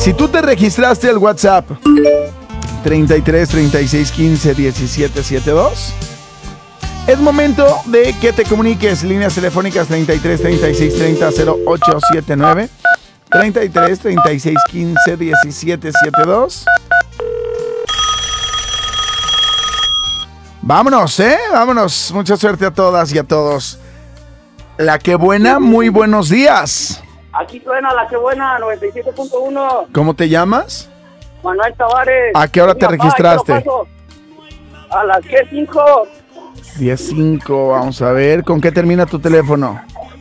Si tú te registraste al WhatsApp 33 36 15 17 72, es momento de que te comuniques. Líneas telefónicas 33 36 30 08 79, 33 36 15 17 72. Vámonos, vámonos. Mucha suerte a todas y a todos. La que buena, muy buenos días. Aquí suena la que buena, 97.1. ¿Cómo te llamas? Manuel Tavares. ¿A qué hora te registraste? A las 10:05. 10:05, vamos a ver. ¿Con qué termina tu teléfono?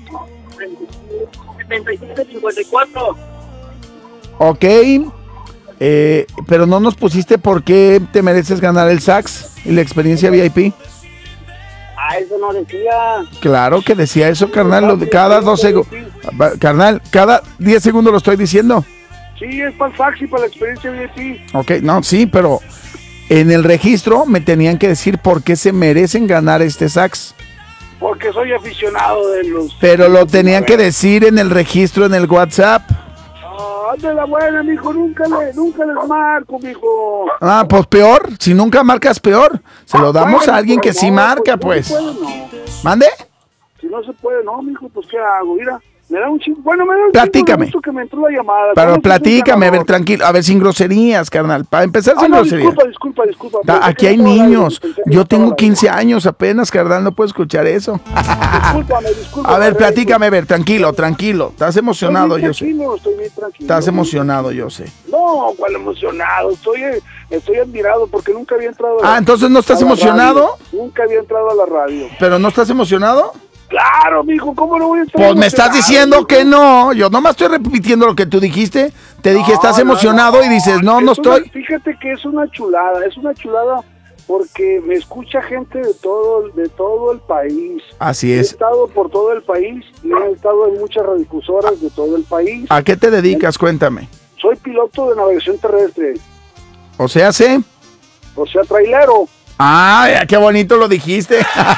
7754. Ok. Pero no nos pusiste por qué te mereces ganar el Sax y la experiencia VIP. Ah, eso no decía. Claro que decía eso, carnal. Lo de cada 2 segundos. Carnal, cada 10 segundos lo estoy diciendo. Sí, es para el Sax y para la experiencia VIP. Ok, no, sí, pero en el registro me tenían que decir por qué se merecen ganar este Sax. Porque soy aficionado de los... Pero lo tenían que decir en el registro, en el WhatsApp. Ah, de la buena, mijo, nunca les marco, mijo. Ah, pues peor, si nunca marcas peor. Se lo damos Bueno, a alguien que pero sí no, marca, pues. pues. No se puede, no. ¿Mande? Si no se puede, no, mijo, pues ¿qué hago? Mira, me da un chingo. Bueno, me da un Platícame. chingo de gusto que me entró la llamada. Pero ¿Cómo platícame, a ver, ganador? tranquilo, a ver, sin groserías, carnal. Para empezar, sin no, groserías. disculpa. Aquí hay niños. Yo tengo 15 años apenas, carnal, no puedo escuchar eso. Discúlpame. A ver, platícame, a ver, tranquilo. Estás emocionado, yo sé. Estoy bien tranquilo. Estás emocionado, yo sé. No, cuál emocionado. Estoy admirado porque nunca había entrado a Ah, entonces no estás emocionado. Nunca había entrado a la radio. ¿Pero no estás emocionado? Claro, mijo, ¿cómo no voy a estar Pues me estás diciendo mijo? que no. Yo nomás estoy repitiendo lo que tú dijiste. Te dije, estás emocionado y dices, no estoy. Fíjate que es una chulada porque me escucha gente de todo el país. Así He es. estado por todo el país y he estado en muchas radiodifusoras de todo el país. ¿A qué te dedicas? Cuéntame. Soy piloto de navegación terrestre, O sea, ¿sí? o sea, trailero. Ah, qué bonito lo dijiste.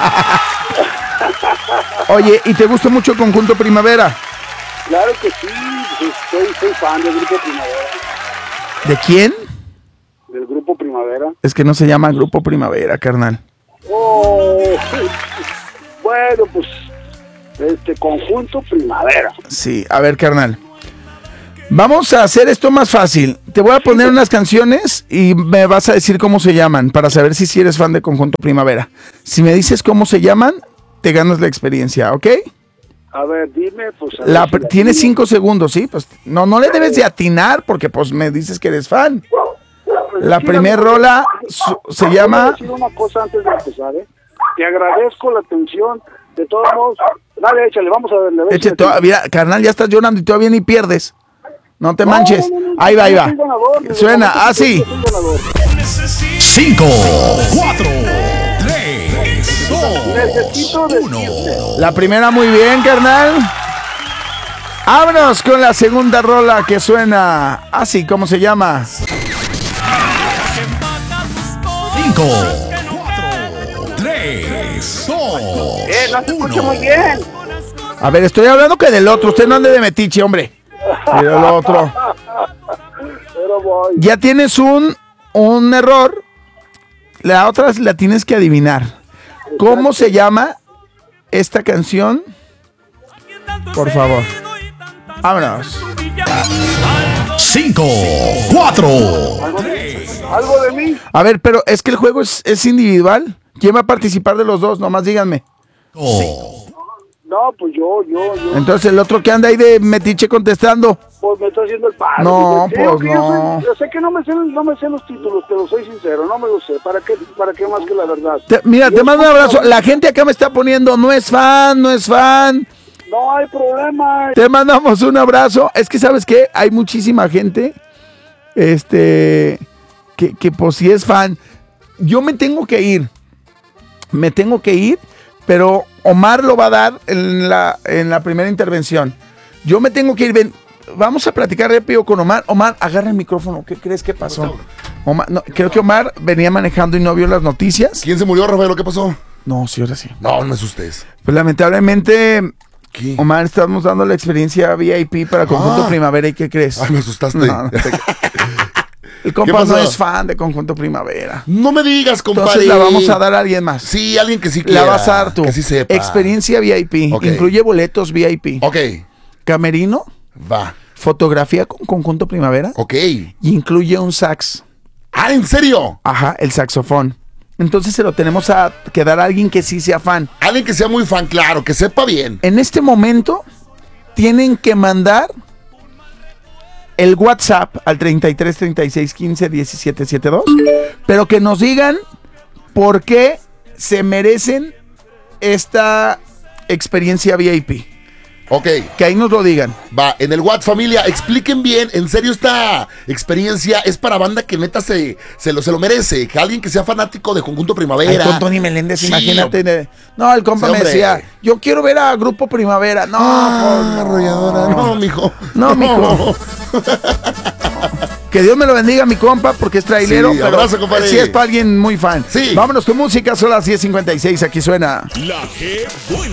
Oye, ¿y te gusta mucho Conjunto Primavera? Claro que sí, soy fan del Grupo Primavera. ¿De quién? Del Grupo Primavera. Es que no se llama Grupo Primavera, carnal. Oh, bueno, pues, Conjunto Primavera. Sí, a ver, carnal. Vamos a hacer esto más fácil. Te voy a poner unas canciones y me vas a decir cómo se llaman para saber si eres fan de Conjunto Primavera. Si me dices cómo se llaman, te ganas la experiencia, ¿ok? A ver, dime, pues... Tienes 5 segundos, ¿sí? Pues no le debes de atinar porque pues me dices que eres fan. La primera rola se llama... Voy a decir una cosa antes de empezar, ¿eh? Te agradezco la atención. De todos modos, dale, échale, vamos a verle. Mira, carnal, ya estás llorando y todavía ni pierdes. No te manches. Ahí va. Suena así. 5, 4, 3, 2, 1. La primera muy bien, carnal. Vámonos con la segunda rola que suena así, ¿cómo se llama? 5, 4, 3, 2, no se escucha muy bien. A ver, estoy hablando que del otro. Usted no ande de metiche, hombre. Mira el otro. Pero voy. Ya tienes un error. La otra la tienes que adivinar. ¿Cómo se llama esta canción? Por favor. Vámonos. 5, 4. ¿Algo de mí? A ver, pero es que el juego es individual. ¿Quién va a participar de los dos? Nomás díganme. No, pues yo. Entonces el otro que anda ahí de metiche contestando. Pues me está haciendo el paro. No, Digo, pues que no. yo sé que no me sé los títulos, pero soy sincero, no me lo sé. ¿Para qué más que la verdad? Mira, Yo te mando un escucho- abrazo. La gente acá me está poniendo, no es fan. No hay problema. Te mandamos un abrazo. Es que, ¿sabes qué? Hay muchísima gente, que pues sí es fan. Yo me tengo que ir, pero Omar lo va a dar en la primera intervención. Yo me tengo que ir. Ven, vamos a platicar rápido con Omar. Omar, agarra el micrófono. ¿Qué crees que pasó? Omar, no, creo que Omar venía manejando y no vio las noticias. ¿Quién se murió, Rafael? ¿Qué pasó? No, sí, ahora sí. No, no es usted. Pues lamentablemente ¿Qué? Omar, estamos dando la experiencia VIP para Conjunto Primavera. ¿Y qué crees? Ay, me asustaste. No te- El compa pasó? no es fan de Conjunto Primavera. No me digas, compadre. Entonces la vamos a dar a alguien más. Sí, alguien que sí quiera. La vas a dar tú. Que sí sepa. Experiencia VIP. Ok. Incluye boletos VIP. Ok, Camerino. va. Fotografía con Conjunto Primavera. Ok. Y incluye un sax. Ah, ¿en serio? Ajá, el saxofón. Entonces se lo tenemos que dar a alguien que sí sea fan. Alguien que sea muy fan, claro, que sepa bien. En este momento tienen que mandar el WhatsApp al 33 36 15 17 72, pero que nos digan por qué se merecen esta experiencia VIP. Ok, Que ahí nos lo digan. va. En el WhatsApp, familia, expliquen bien. En serio, esta experiencia es para banda que neta se lo merece. Que alguien que sea fanático de Conjunto Primavera. Ay, con Tony Meléndez, Sí, imagínate. No, el compa Sí, me hombre. decía, yo quiero ver a Grupo Primavera. No, pues, arrolladora. No, mijo. No, mijo. Que Dios me lo bendiga, mi compa, porque es trailero, Sí, pero abrazo, compadre. sí es para alguien muy fan. Sí. Vámonos con música, son las 10:56, aquí suena. La que buena.